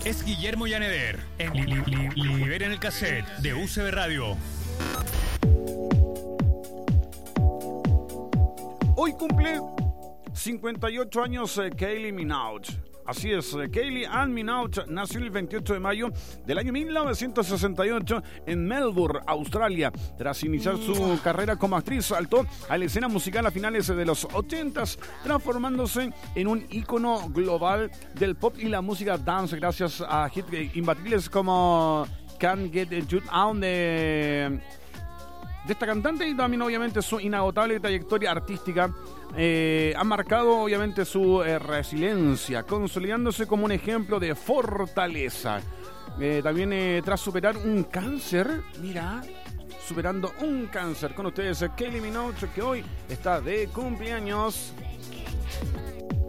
Es Guillermo Yaneder en Liberen el Cassette de UCB Radio. Hoy cumple 58 años Kylie Minogue. Así es, Kylie Ann Minogue nació el 28 de mayo del año 1968 en Melbourne, Australia. Tras iniciar su carrera como actriz, saltó a la escena musical a finales de los 80s, transformándose en un ícono global del pop y la música dance gracias a hits imbatibles como Can't Get You Out de esta cantante, y también obviamente su inagotable trayectoria artística ha marcado obviamente su resiliencia, consolidándose como un ejemplo de fortaleza. También tras superar un cáncer, superando un cáncer, con ustedes Kylie Minogue, que hoy está de cumpleaños.